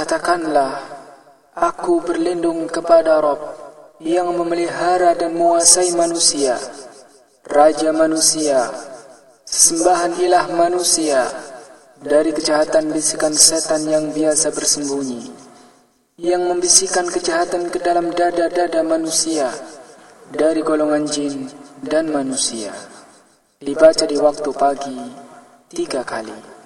katakanlah, aku berlindung kepada Rabb yang memelihara dan menguasai manusia, Raja manusia, sesembahan ilah manusia, dari kejahatan bisikan setan yang biasa bersembunyi, yang membisikkan kejahatan ke dalam dada-dada manusia, dari golongan jin dan manusia. Dibaca di waktu pagi 3 kali.